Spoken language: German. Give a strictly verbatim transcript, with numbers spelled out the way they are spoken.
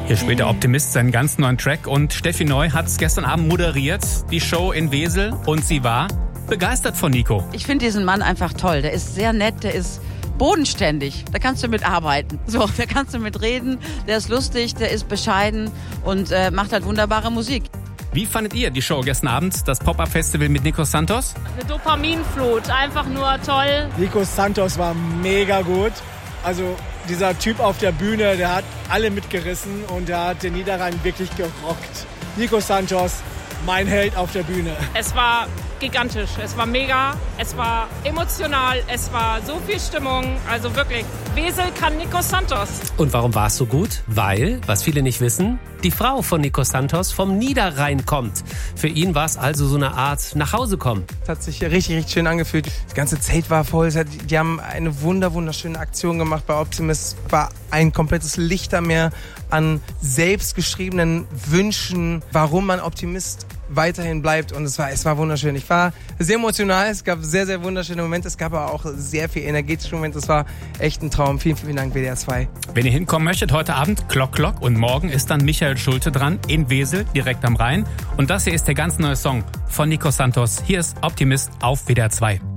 Hier spielt der Optimist seinen ganz neuen Track und Steffi Neu hat es gestern Abend moderiert, die Show in Wesel, und sie war begeistert von Nico. Ich finde diesen Mann einfach toll. Der ist sehr nett, der ist bodenständig. Da kannst du mit arbeiten. So, da kannst du mit reden. Der ist lustig, der ist bescheiden und äh, macht halt wunderbare Musik. Wie fandet ihr die Show gestern Abend, das Pop-Up-Festival mit Nico Santos? Eine Dopaminflut, einfach nur toll. Nico Santos war mega gut. Also dieser Typ auf der Bühne, der hat alle mitgerissen und der hat den Niederrhein wirklich gerockt. Nico Santos, mein Held auf der Bühne. Es war gigantisch, es war mega, es war emotional, es war so viel Stimmung, also wirklich, Wesel kann Nico Santos. Und warum war es so gut? Weil, was viele nicht wissen, die Frau von Nico Santos vom Niederrhein kommt. Für ihn war es also so eine Art Nachhausekommen. Es hat sich richtig, richtig schön angefühlt. Das ganze Zelt war voll. Hat, die haben eine wunder, wunderschöne Aktion gemacht bei Optimist. War ein komplettes Lichtermeer an selbstgeschriebenen Wünschen, warum man Optimist weiterhin bleibt. Und es war, es war wunderschön. Ich war sehr emotional. Es gab sehr, sehr wunderschöne Momente. Es gab aber auch sehr viel energetische Momente. Es war echt ein Traum. Vielen, vielen Dank, W D R zwei. Wenn ihr hinkommen möchtet, heute Abend Glock Glock und morgen ist dann Michael Schulte dran in Wesel, direkt am Rhein. Und das hier ist der ganz neue Song von Nico Santos. Hier ist Optimist auf W D R zwei.